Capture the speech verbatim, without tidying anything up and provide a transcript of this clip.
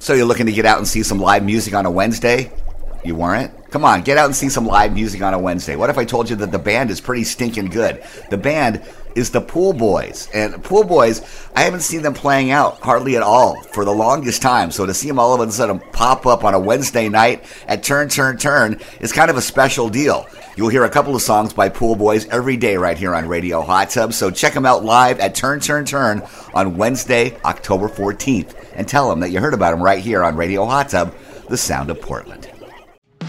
So you're looking to get out and see some live music on a Wednesday? You weren't? Come on, get out and see some live music on a Wednesday. What if I told you that the band is pretty stinking good? The band is the Pool Boys. And Pool Boys, I haven't seen them playing out hardly at all for the longest time. So to see them all of a sudden pop up on a Wednesday night at Turn, Turn, Turn is kind of a special deal. You'll hear a couple of songs by Pool Boys every day right here on Radio Hot Tub. So check them out live at Turn, Turn, Turn on Wednesday, October fourteenth. And tell them that you heard about them right here on Radio Hot Tub, the sound of Portland.